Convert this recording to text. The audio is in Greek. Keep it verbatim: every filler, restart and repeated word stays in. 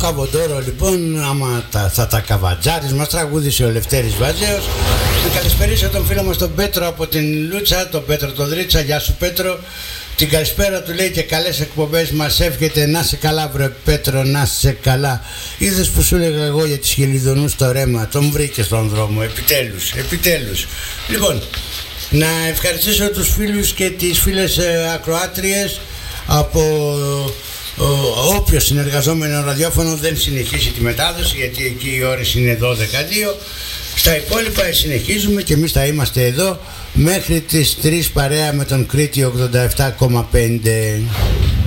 Καβοντόρο λοιπόν, άμα τα, θα τα καβατζάρεις, μας τραγούδισε ο Λευτέρης Βάζεος. Να καλησπερίσω τον φίλο μας τον Πέτρο από την Λούτσα, τον Πέτρο τον Δρίτσα. Γεια σου Πέτρο. Την καλησπέρα του λέει και καλές εκπομπές μας εύχεται. Να σε καλά βρε Πέτρο, να σε καλά. Είδες που σου έλεγα εγώ για τις χελιδονούς στο ρέμα, τον βρήκε στον δρόμο, επιτέλους, επιτέλους. Λοιπόν, να ευχαριστήσω τους φίλους και τις φίλες ε, ακροάτριες από όποιο συνεργαζόμενο ραδιόφωνο δεν συνεχίσει τη μετάδοση, γιατί εκεί οι ώρες είναι δώδεκα δύο. Στα υπόλοιπα συνεχίζουμε και εμείς θα είμαστε εδώ μέχρι τις τρεις παρέα με τον Κρήτη ογδόντα επτά κόμμα πέντε.